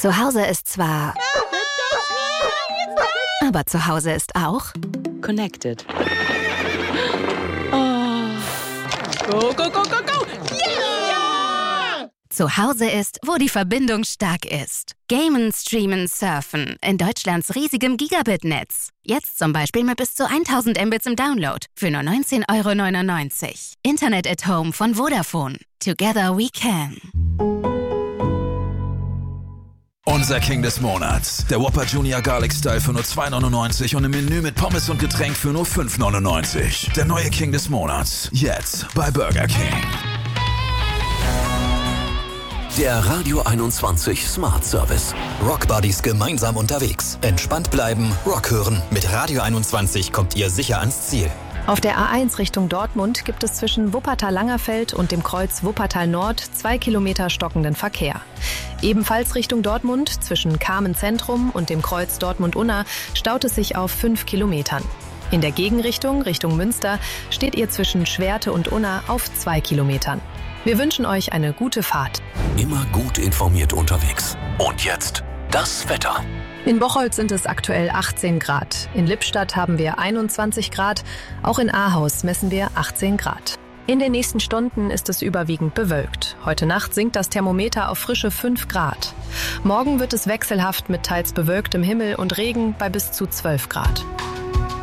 Zu Hause ist zwar... Aber zu Hause ist auch... Connected. Go, go, go, go, go! Yeah! Zu Hause ist, wo die Verbindung stark ist. Gamen, streamen, surfen. In Deutschlands riesigem Gigabit-Netz. Jetzt zum Beispiel mit bis zu 1000 Mbits im Download. Für nur 19,99 €. Internet at Home von Vodafone. Together we can. Unser King des Monats. Der Whopper Junior Garlic Style für nur 2,99 € und im Menü mit Pommes und Getränk für nur 5,99 €. Der neue King des Monats. Jetzt bei Burger King. Der Radio 21 Smart Service. Rock Buddies gemeinsam unterwegs. Entspannt bleiben, Rock hören. Mit Radio 21 kommt ihr sicher ans Ziel. Auf der A1 Richtung Dortmund gibt es zwischen Wuppertal-Langerfeld und dem Kreuz Wuppertal-Nord 2 Kilometer stockenden Verkehr. Ebenfalls Richtung Dortmund zwischen Kamen-Zentrum und dem Kreuz Dortmund-Unna staut es sich auf 5 Kilometern. In der Gegenrichtung, Richtung Münster, steht ihr zwischen Schwerte und Unna auf 2 Kilometern. Wir wünschen euch eine gute Fahrt. Immer gut informiert unterwegs. Und jetzt das Wetter. In Bocholt sind es aktuell 18 Grad. In Lippstadt haben wir 21 Grad. Auch in Ahaus messen wir 18 Grad. In den nächsten Stunden ist es überwiegend bewölkt. Heute Nacht sinkt das Thermometer auf frische 5 Grad. Morgen wird es wechselhaft mit teils bewölktem Himmel und Regen bei bis zu 12 Grad.